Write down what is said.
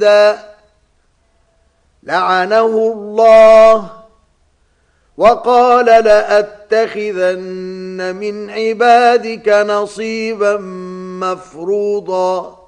لعنه الله وقال لأتخذن من عبادك نصيبا مفروضا